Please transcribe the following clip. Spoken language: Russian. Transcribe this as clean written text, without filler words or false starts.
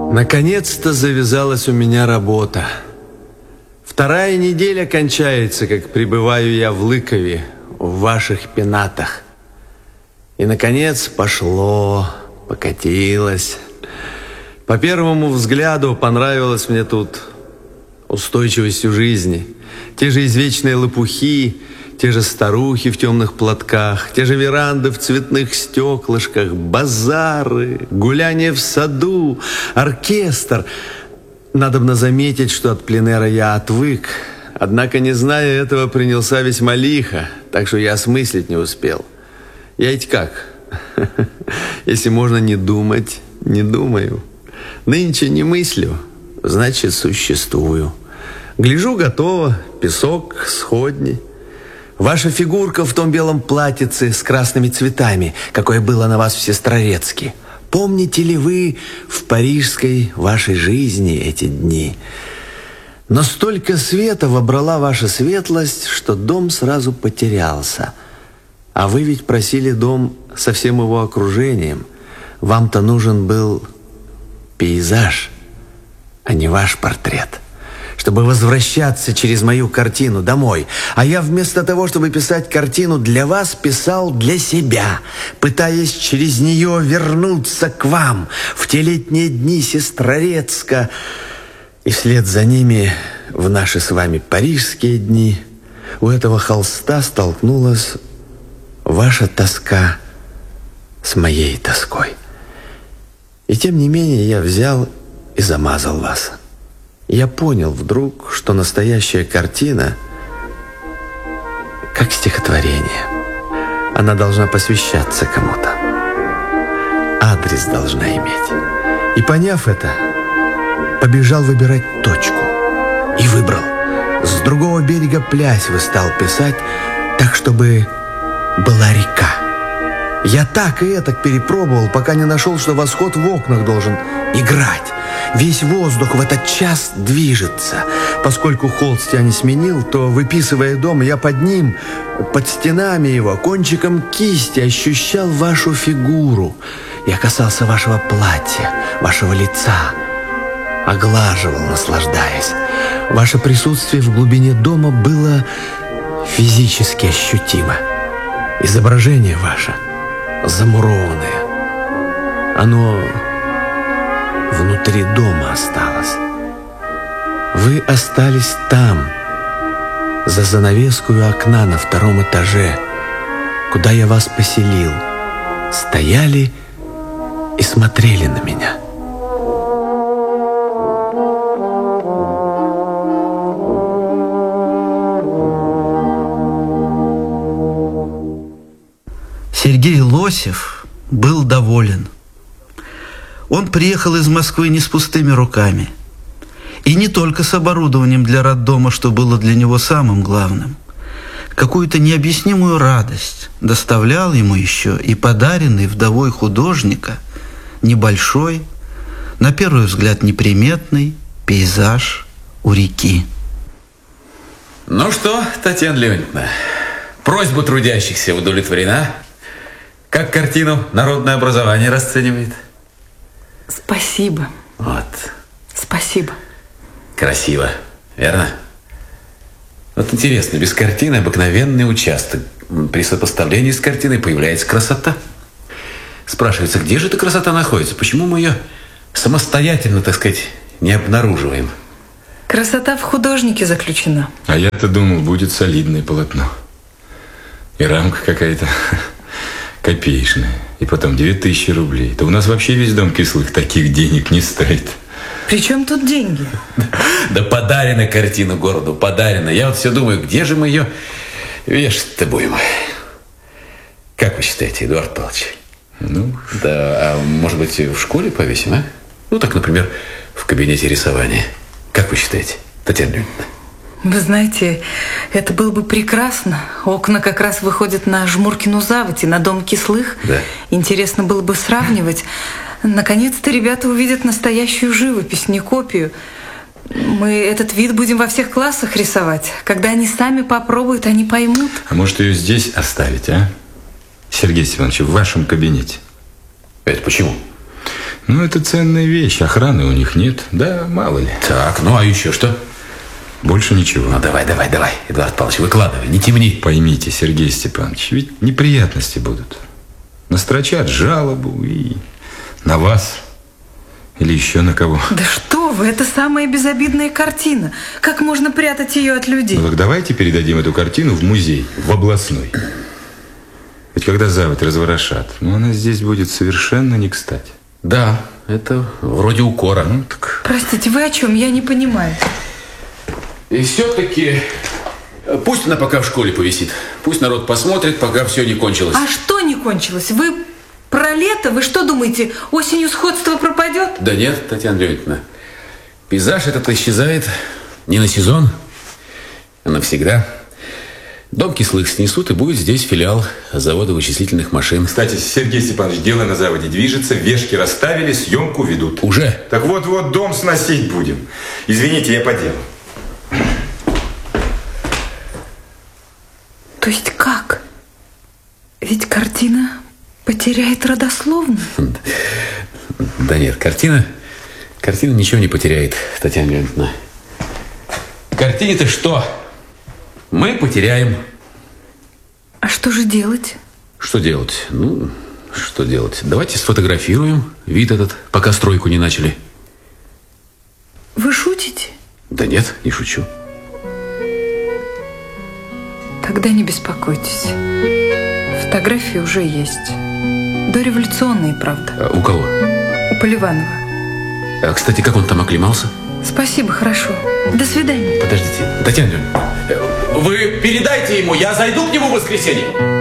Наконец-то завязалась у меня работа. Вторая неделя кончается, как пребываю я в Лыкове, в ваших пенатах. И, наконец, пошло, покатилось. По первому взгляду понравилось мне тут устойчивостью жизни. Те же извечные лопухи, те же старухи в темных платках, те же веранды в цветных стеклышках, базары, гуляние в саду, оркестр. Надобно заметить, что от пленэра я отвык. Однако, не зная этого, принялся весьма лихо, так что я осмыслить не успел. Я ведь как? Если можно не думать, не думаю. Нынче не мыслю, значит, существую. Гляжу, готово, песок, сходни. Ваша фигурка в том белом платьице с красными цветами, какое было на вас в Сестрорецке. Помните ли вы в парижской вашей жизни эти дни? Но столько света вобрала ваша светлость, что дом сразу потерялся. А вы ведь просили дом со всем его окружением. Вам-то нужен был пейзаж, а не ваш портрет, чтобы возвращаться через мою картину домой. А я вместо того, чтобы писать картину для вас, писал для себя, пытаясь через нее вернуться к вам в те летние дни Сестрорецка. И вслед за ними в наши с вами парижские дни у этого холста столкнулась ваша тоска с моей тоской. И тем не менее я взял и замазал вас. Я понял вдруг, что настоящая картина как стихотворение. Она должна посвящаться кому-то. Адрес должна иметь. И поняв это, побежал выбирать точку. И выбрал. С другого берега Плясьвы стал писать, так, чтобы была река. Я так и этак перепробовал, пока не нашел, что восход в окнах должен играть. Весь воздух в этот час движется. Поскольку холст я не сменил, то, выписывая дом, я под ним, под стенами его, кончиком кисти ощущал вашу фигуру. Я касался вашего платья, вашего лица, оглаживал, наслаждаясь. Ваше присутствие в глубине дома было физически ощутимо. Изображение ваше замурованное. Оно внутри дома осталось. Вы остались там, за занавескою окна на втором этаже, куда я вас поселил. Стояли и смотрели на меня. Сергей Лосев был доволен. Он приехал из Москвы не с пустыми руками. И не только с оборудованием для роддома, что было для него самым главным. Какую-то необъяснимую радость доставлял ему еще и подаренный вдовой художника небольшой, на первый взгляд неприметный пейзаж у реки. Ну что, Татьяна Леонидовна, просьба трудящихся удовлетворена? Как картину народное образование расценивает? Спасибо. Вот. Спасибо. Красиво, верно? Вот интересно, без картины обыкновенный участок. При сопоставлении с картиной появляется красота. Спрашивается, где же эта красота находится? Почему мы ее самостоятельно, так сказать, не обнаруживаем? Красота в художнике заключена. А я-то думал, будет солидное полотно. И рамка какая-то копеечная. И потом 2000 рублей. Да у нас вообще весь дом Кислых таких денег не стоит. При чем тут деньги? Да подарена картина городу, подарена. Я вот все думаю, где же мы ее вешать-то будем? Как вы считаете, Эдуард Павлович? Ну? Да, а может быть, в школе повесим, а? Ну, так, например, в кабинете рисования. Как вы считаете, Татьяна Леонидовна? Вы знаете, это было бы прекрасно. Окна как раз выходят на Жмуркину заводь и на дом Кислых. Да. Интересно было бы сравнивать. Наконец-то ребята увидят настоящую живопись, не копию. Мы этот вид будем во всех классах рисовать. Когда они сами попробуют, они поймут. А может, ее здесь оставить, а? Сергей Степанович, в вашем кабинете. Это почему? Ну, это ценная вещь. Охраны у них нет. Да, мало ли. Так, ну а еще что? Больше ничего. Ну, давай, Эдуард Павлович, выкладывай, не темни. Поймите, Сергей Степанович, ведь неприятности будут. Настрочат жалобу и на вас. Или еще на кого. Да что вы, это самая безобидная картина. Как можно прятать ее от людей? Ну так давайте передадим эту картину в музей, в областной. Ведь когда заводь разворошат, ну она здесь будет совершенно не кстати. Да, это вроде укора. Ну, так... Простите, вы о чем? Я не понимаю. И все-таки пусть она пока в школе повисит. Пусть народ посмотрит, пока все не кончилось. А что не кончилось? Вы про лето? Вы что думаете, осенью сходство пропадет? Да нет, Татьяна Леонидовна. Пейзаж этот исчезает не на сезон, а навсегда. Дом Кислых снесут, и будет здесь филиал завода вычислительных машин. Кстати, Сергей Степанович, дело на заводе движется, вешки расставили, съемку ведут. Уже? Так вот, дом сносить будем. Извините, я по делу. То есть как? Ведь картина потеряет родословную? Да нет, картина ничего не потеряет, Татьяна Леонидовна. Картине-то что? Мы потеряем. А что же делать? Что делать? Ну, что делать? Давайте сфотографируем вид этот, пока стройку не начали. Вы шутите? Да нет, не шучу. Тогда не беспокойтесь. Фотографии уже есть. Дореволюционные, правда. А у кого? У Поливанова. А, кстати, как он там оклемался? Спасибо, хорошо. До свидания. Подождите, Татьяна Леонидовна, вы передайте ему, я зайду к нему в воскресенье.